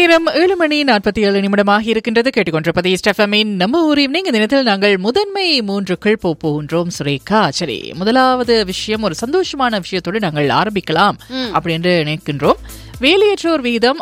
நேரம் 7:47 இருக்கின்றது. கேட்டுக்கொண்டிருப்பது ஈஸ்ட் எஃப்எம்மின் நம்ம ஊர் ஈவினிங். இந்த தினத்தில் நாங்கள் முதன்மை 3க்குள் போகின்றோம். சுரேகா, சரி, முதலாவது விஷயம், ஒரு சந்தோஷமான விஷயத்தோடு நாங்கள் ஆரம்பிக்கலாம் அப்படின்னு நினைக்கின்றோம். வேலையற்றோர் விகிதம்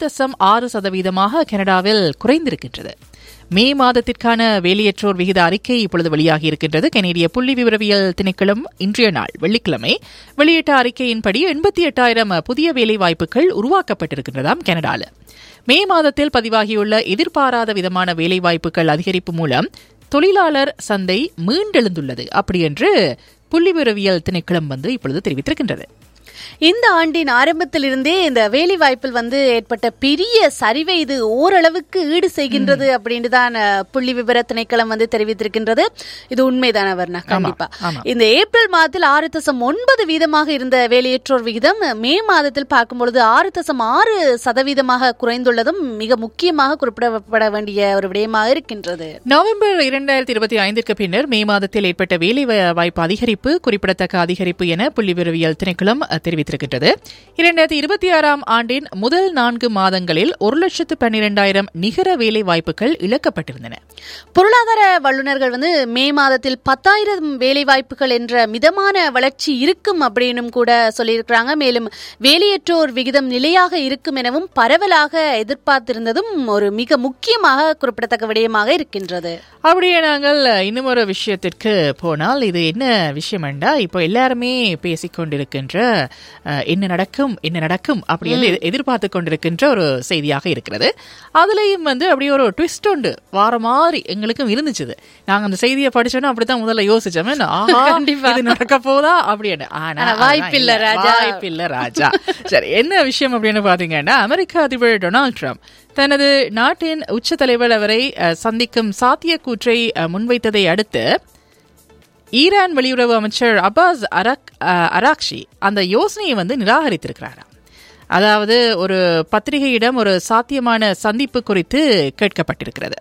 6.6% கனடாவில் குறைந்திருக்கின்றது. மே மாதத்திற்கான வேலையற்றோர் விகித அறிக்கை இப்பொழுது வெளியாகி இருக்கின்றது. கனேடிய புள்ளி விவரவியல் திணைக்களம் இன்றைய நாள் வெள்ளிக்கிழமை வெளியிட்ட அறிக்கையின்படி 88,000 புதிய வேலை வாய்ப்புகள் உருவாக்கப்பட்டிருக்கின்றதாம் கனடாவில். மே மாதத்தில் பதிவாகியுள்ள எதிர்பாராத விதமான வேலைவாய்ப்புகள் அதிகரிப்பு மூலம் தொழிலாளர் சந்தை மீண்டெழுந்துள்ளது அப்படி என்று புள்ளி விவரவியல் திணைக்களம் இப்பொழுது தெரிவித்திருக்கின்றது. இந்த ஆண்டின் ஆரம்பத்திலிருந்தே இந்த வேலை வாய்ப்பில் ஏற்பட்ட பெரிய சரிவை இது ஓரளவுக்கு ஈடு செய்கின்றது அப்படின்னு தான் புள்ளி விவர திணைக்களம் தெரிவித்திருக்கின்றது. இது உண்மைதான வர்ணா? கண்டிப்பா. இந்த ஏப்ரல் மாதத்தில் 6.9% இருந்த வேலையற்றோர் விகிதம் மே மாதத்தில் பார்க்கும்பொழுது 6.6% குறைந்துள்ளதும் மிக முக்கியமாக குறிப்பிடப்பட வேண்டிய ஒரு விடயமாக இருக்கின்றது. நவம்பர் 2025 பின்னர் மே மாதத்தில் ஏற்பட்ட வேலை வாய்ப்பு அதிகரிப்பு குறிப்பிடத்தக்க அதிகரிப்பு என புள்ளி விவரவியல் திணைக்களம் தெரிவித்திருக்கின்றது. 2026 ஆண்டின் முதல் 4 மாதங்களில் 1,12,000 நிகர வேலை வாய்ப்புகள் இழக்கப்பட்டிருந்தன. பொருளாதார வல்லுநர்கள் மே மாதத்தில் 10,000 வேலை வாய்ப்புகள் என்ற மிதமான வளர்ச்சி இருக்கும் அப்படின்னு கூட சொல்லியிருக்கிறாங்க. மேலும் வேலையற்றோர் விகிதம் நிலையாக இருக்கும் எனவும் பரவலாக எதிர்பார்த்திருந்ததும் ஒரு மிக முக்கியமாக குறிப்பிடத்தக்க விடயமாக இருக்கின்றது. அப்படியே நாங்கள் இன்னும் ஒரு விஷயத்திற்கு போனால், இது என்ன விஷயம் என்றா, இப்போ எல்லாருமே பேசிக்கொண்டிருக்கின்ற என்ன நடக்கும் அப்படின்னு எதிர்பார்த்து கொண்டிருக்கின்ற ஒரு செய்தியாக இருக்கிறது. அதுலயும் அப்படியே ஒரு ட்விஸ்ட் உண்டு வார மாதிரி எங்களுக்கும் இருந்துச்சு. நாங்க அந்த செய்தியை படிச்சோன்னா அப்படித்தான் முதல்ல யோசிச்சோமே, இது நடக்க போதா அப்படின்னு. ஆனா வாய்ப்பில்லை ராஜா. சரி, என்ன விஷயம் அப்படின்னு பாத்தீங்கன்னா, அமெரிக்க அதிபர் டொனால்ட் ட்ரம்ப் தனது நாட்டின் உச்ச தலைவர் அவரை சந்திக்கும் சாத்தியக்கூற்றை முன்வைத்ததை அடுத்து ஈரான் வெளியுறவு அமைச்சர் அப்பாஸ் அராக்ஷி அந்த யோசனையை நிராகரித்திருக்கிறார். அதாவது ஒரு பத்திரிகையிடம் ஒரு சாத்தியமான சந்திப்பு குறித்து கேட்கப்பட்டிருக்கிறது.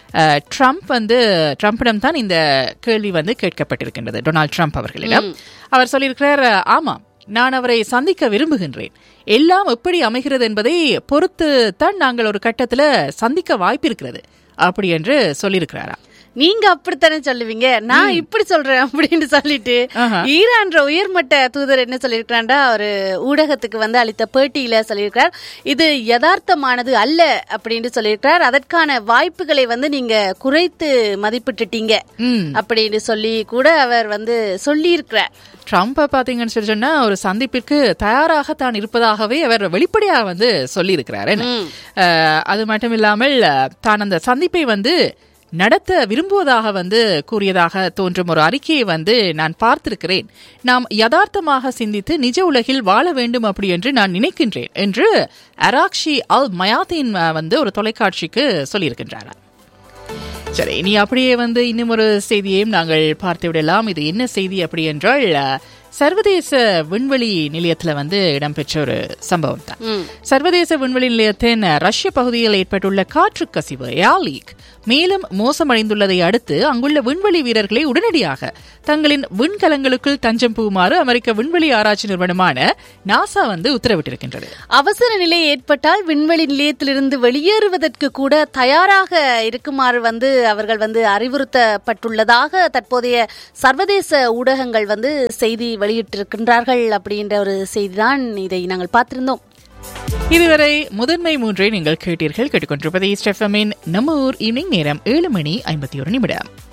ட்ரம்பிடம் தான் இந்த கேள்வி கேட்கப்பட்டிருக்கின்றது. டொனால்ட் ட்ரம்ப் அவர்களிடம் அவர் சொல்லியிருக்கிறார், ஆமாம், நான் அவரை சந்திக்க விரும்புகின்றேன். எல்லாம் எப்படி அமைகிறது என்பதை பொறுத்து தான் நாங்கள் ஒரு கட்டத்துல சந்திக்க வாய்ப்பு இருக்கிறது அப்படி என்று சொல்லியிருக்கிறாரா. நீங்க அப்படித்தானே சொல்லுவீங்க, நான் இப்படி சொல்றேன் அப்படின்னு சொல்லிட்டு ஈரான் உயர்மட்ட தூதர் என்ன சொல்லியிருக்கிறாண்டா, ஒரு ஊடகத்துக்கு அளித்த பேட்டியில சொல்லியிருக்கிறார், இது யதார்த்தமானது அல்ல அப்படின்னு சொல்லியிருக்கிறார். அதற்கான வாய்ப்புகளை நீங்க குறைத்து மதிப்பிட்டுட்டீங்க அப்படின்னு சொல்லி கூட அவர் சொல்லியிருக்கிறார். ட்ரம்ப் பாத்தீங்கன்னு சொல்லி சொன்னா, ஒரு சந்திப்பிற்கு தயாராக தான் இருப்பதாகவே அவர் வெளிப்படையாக சொல்லியிருக்கிறார். அது மட்டும் இல்லாமல் தான் அந்த சந்திப்பை நடத்த விரும்புவதாக கூறியதாக தோன்றும் ஒரு அறிக்கையை நான் பார்த்திருக்கிறேன். நாம் யதார்த்தமாக சிந்தித்து நிஜ உலகில் வாழ வேண்டும் அப்படி என்று நான் நினைக்கின்றேன் என்று அராக்ஷி அல் மயாதீன் ஒரு தொலைக்காட்சிக்கு சொல்லியிருக்கின்றார். சரி, இனி அப்படியே இன்னும் ஒரு செய்தியையும் நாங்கள் பார்த்து விடலாம். இது என்ன செய்தி அப்படி என்றால், சர்வதேச விண்வெளி நிலையத்தில் இடம்பெற்ற ஒரு சம்பவம் தான். சர்வதேச விண்வெளி நிலையத்தின் ரஷ்ய பகுதியில் ஏற்பட்டுள்ள காற்று கசிவு ஏர் லீக் மேலும் மோசமடைந்துள்ளதை அடுத்து அங்குள்ள விண்வெளி வீரர்களை உடனடியாக தங்களின் விண்கலங்களுக்குள் தஞ்சம் புகுமாறு அமெரிக்க விண்வெளி ஆராய்ச்சி நிறுவனமான நாசா உத்தரவிட்டிருக்கின்றது. அவசர நிலை ஏற்பட்டால் விண்வெளி நிலையத்திலிருந்து வெளியேறுவதற்கு கூட தயாராக இருக்குமாறு அவர்கள் அறிவுறுத்தப்பட்டுள்ளதாக தற்போதைய சர்வதேச ஊடகங்கள் செய்தி வெளியிட்டிருக்கின்றார்கள் அப்படின்ற ஒரு செய்திதான் இதை நாங்கள் பார்த்திருந்தோம். இதுவரை முதன்மை 3 நீங்கள் கேட்டீர்கள். கேட்டுக்கொண்டிருப்பது ஈஸ்ட் எஃப்எம்மின் நம்ம ஊர் ஈவினிங். நேரம் 7:51.